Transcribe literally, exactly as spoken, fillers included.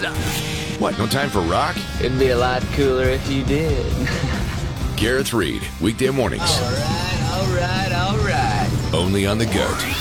suck. What, no time for rock? It'd be a lot cooler if you did. Gareth Reed, weekday mornings. All right, all right, all right. Only on the GOAT.